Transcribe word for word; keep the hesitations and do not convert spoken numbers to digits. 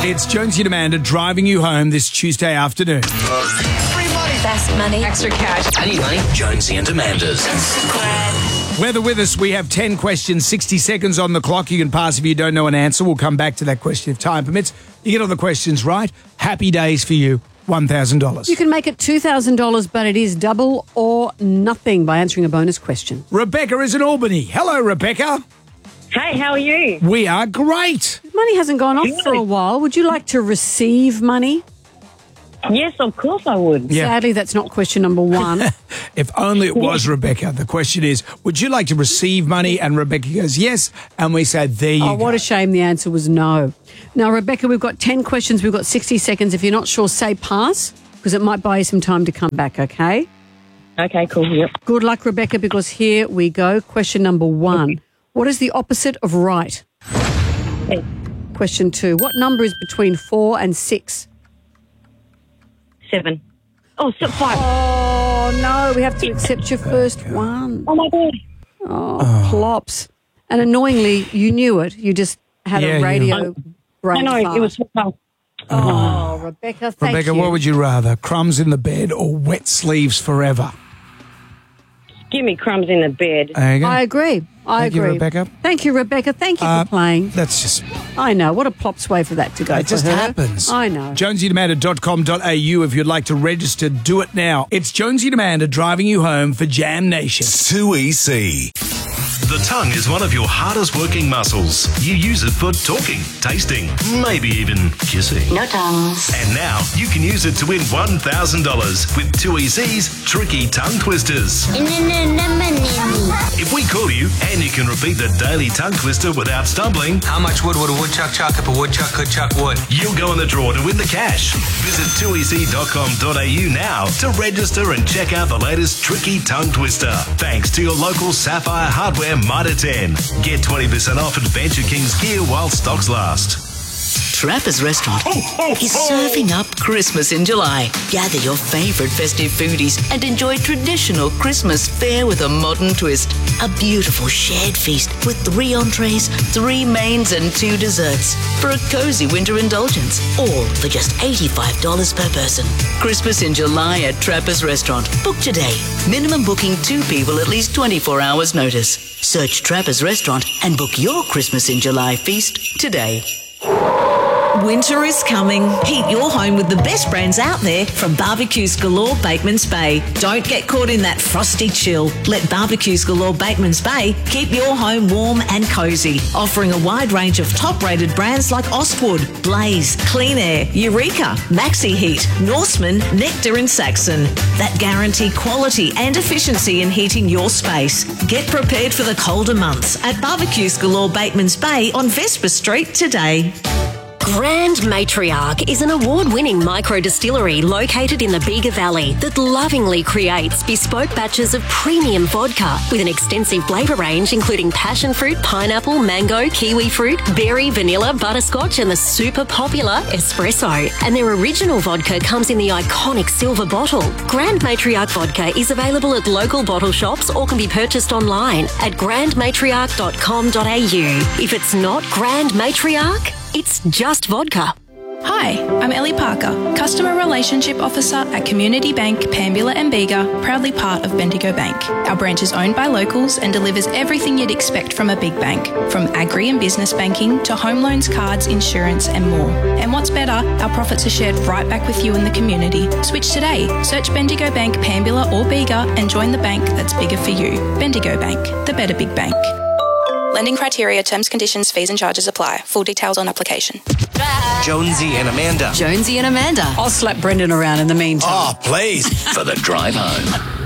It's Jonesy and Amanda driving you home this Tuesday afternoon. Free money. Best money. Extra cash. I need money. Jonesy and Amanda's. Weather with us. We have ten questions, sixty seconds on the clock. You can pass if you don't know an answer. We'll come back to that question if time permits. You get all the questions right. Happy days for you. one thousand dollars. You can make it two thousand dollars, but it is double or nothing by answering a bonus question. Rebecca is in Albany. Hello, Rebecca. Hey, how are you? We are great. Money hasn't gone off for a while. Would you like to receive money? Yes, of course I would. Yeah. Sadly, that's not question number one. If only it was Rebecca. The question is, would you like to receive money? And Rebecca goes, yes. And we say, there you Oh, go. what a shame the answer was no. Now, Rebecca, we've got ten questions. We've got sixty seconds. If you're not sure, say pass, because it might buy you some time to come back, okay? Okay, cool. Yep. Good luck, Rebecca, because here we go. Question number one. Okay. What is the opposite of right? Hey. Question two. What number is between four and six? Seven. Oh, so five. Oh, no, we have to accept your first one. Oh, my God. Oh, plops. And annoyingly, you knew it. You just had Yeah, a you- radio brain I know, fart. it was five. Oh, Rebecca, thank Rebecca, you. what would you rather? Crumbs in the bed or wet sleeves forever? Give me crumbs in the bed. There you go. I agree. I Thank you, agree. Rebecca. Thank you, Rebecca. Thank you Uh, for playing. That's just... I know. What a plops way for that to go It for just her. happens. I know. jonesy and amanda dot com dot a u if you'd like to register, do it now. It's Jonesy and Amanda driving you home for Jam Nation. two E C. The tongue is one of your hardest working muscles. You use it for talking, tasting, maybe even kissing. No tongues. And now you can use it to win one thousand dollars with two E C's Tricky Tongue Twisters. If we call you and you can repeat the daily tongue twister without stumbling, How much wood would a woodchuck chuck if a woodchuck could chuck wood? you'll go in the draw to win the cash. Visit two E C dot com dot a u now to register and check out the latest Tricky Tongue Twister. Thanks to your local Sapphire Hardware Mitre ten. Get twenty percent off Adventure Kings gear while stocks last. Trappers Restaurant is serving up Christmas in July. Gather your favourite festive foodies and enjoy traditional Christmas fare with a modern twist. A beautiful shared feast with three entrees, three mains and two desserts for a cosy winter indulgence, all for just eighty-five dollars per person. Christmas in July at Trappers Restaurant. Book today. Minimum booking two people at least twenty-four hours notice. Search Trappers Restaurant and book your Christmas in July feast today. Winter is coming. Heat your home with the best brands out there from Barbecues Galore Bateman's Bay. Don't get caught in that frosty chill. Let Barbecues Galore Bateman's Bay keep your home warm and cosy. Offering a wide range of top-rated brands like Ostwood, Blaze, Clean Air, Eureka, Maxi Heat, Norseman, Nectar and Saxon. That guarantee quality and efficiency in heating your space. Get prepared for the colder months at Barbecues Galore Bateman's Bay on Vesper Street today. Grand Matriarch is an award-winning micro-distillery located in the Bega Valley that lovingly creates bespoke batches of premium vodka with an extensive flavour range including passion fruit, pineapple, mango, kiwi fruit, berry, vanilla, butterscotch and the super popular espresso. And their original vodka comes in the iconic silver bottle. Grand Matriarch vodka is available at local bottle shops or can be purchased online at grand matriarch dot com dot a u. If it's not Grand Matriarch, it's just vodka. Hi, I'm Ellie Parker, Customer Relationship Officer at Community Bank, Pambula and Bega, proudly part of Bendigo Bank. Our branch is owned by locals and delivers everything you'd expect from a big bank, from agri and business banking to home loans, cards, insurance and more. And what's better, our profits are shared right back with you in the community. Switch today. Search Bendigo Bank, Pambula or Bega and join the bank that's bigger for you. Bendigo Bank, the better big bank. Lending criteria, terms, conditions, fees and charges apply. Full details on application. Jonesy and Amanda. Jonesy and Amanda. I'll slap Brendan around in the meantime. Oh, please. For the drive home.